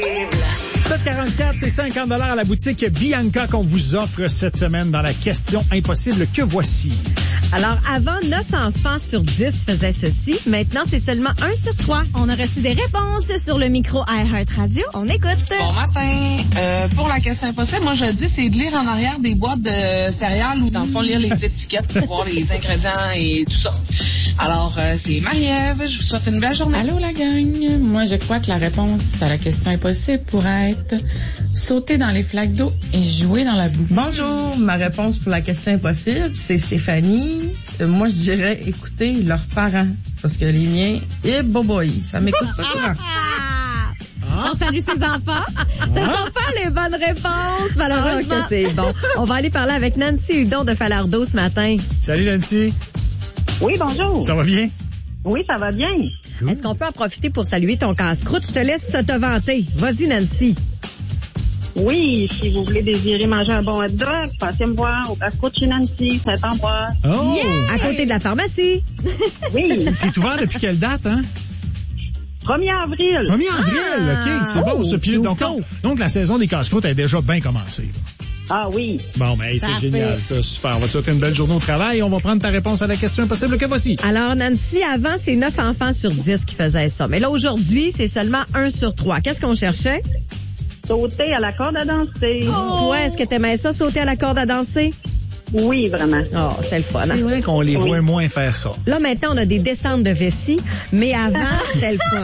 7,44, c'est 50 $ à la boutique Bianca qu'on vous offre cette semaine dans la question impossible que voici. Alors, avant, 9 enfants sur 10 faisaient ceci. Maintenant, c'est seulement 1 sur 3. On a reçu des réponses sur le micro iHeartRadio. On écoute. Bon matin. Pour la question impossible, moi, je dis, c'est de lire en arrière des boîtes de céréales ou, dans le fond, lire les étiquettes pour voir les ingrédients et tout ça. Alors, c'est Marie-Ève. Je vous souhaite une belle journée. Allô, la gang. Moi, je crois que la réponse à la question impossible pourrait être sauter dans les flaques d'eau et jouer dans la boue. Bonjour, ma réponse pour la question impossible, c'est Stéphanie. Moi, je dirais écouter leurs parents. Parce que les miens, boboy, ça m'écoute pas souvent. On salue ses enfants. Ce ne sont pas les bonnes réponses, malheureusement. C'est bon. On va aller parler avec Nancy Hudon de Falardeau ce matin. Salut Nancy. Oui, bonjour. Ça va bien? Oui, ça va bien. Est-ce qu'on peut en profiter pour saluer ton casse-croûte? Je te laisse te vanter. Vas-y, Nancy. Oui, si vous voulez désirer manger un bon hot dog, passez me voir au casse-croûte chez Nancy, Saint-Ambroise. Oh! Yeah! À côté de la pharmacie. Oui. T'es ouvert depuis quelle date, hein? 1er avril. 1er avril, OK, c'est bon. Ce pied. Donc, la saison des casse-croûtes a déjà bien commencé. Ah oui. Bon, ben, c'est génial, ça. Super. On va te souhaiter une belle journée au travail. On va prendre ta réponse à la question impossible que voici. Alors, Nancy, avant, c'est 9 enfants sur 10 qui faisaient ça. Mais là, aujourd'hui, c'est seulement 1 sur 3. Qu'est-ce qu'on cherchait? Sauter à la corde à danser. Oh. Toi, est-ce que t'aimais ça, sauter à la corde à danser? Oui, vraiment. Oh, c'est le fun. C'est vrai qu'on les voit moins faire ça. Là, maintenant, on a des descentes de vessie, mais avant, c'était le fun.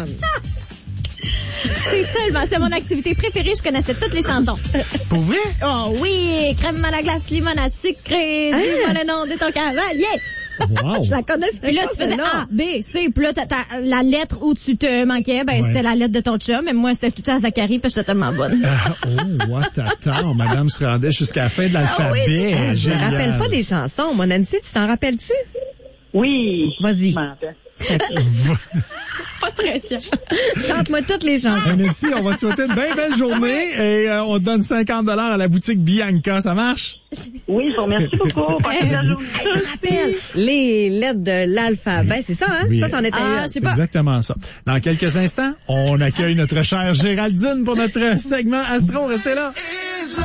C'est mon activité préférée. Je connaissais toutes les chansons. Pour vrai? Oh oui, crème à la glace, limonade sucrée, dis-moi le nom de ton cavalier. Wow. Je la connaissais. Et là, tu faisais A, B, C, puis là, la lettre où tu te manquais, c'était la lettre de ton chum, mais moi, c'était tout le temps Zachary, puis j'étais tellement bonne. Attends, madame se rendait jusqu'à la fin de l'alphabet. Oui, je me rappelle pas des chansons. Mon Nancy, tu t'en rappelles-tu? Oui. Vas-y. Pas de pression. Chante-moi toutes les chansons. Nancy, on va te souhaiter une bien belle journée et on te donne 50 $ à la boutique Bianca. Ça marche? Oui, je vous remercie beaucoup. Passez une belle journée. Je rappelle les lettres de l'alphabet. C'est ça, hein? Oui. Ça, c'en était c'est exactement ça. Dans quelques instants, on accueille notre chère Géraldine pour notre segment Astro. Restez là.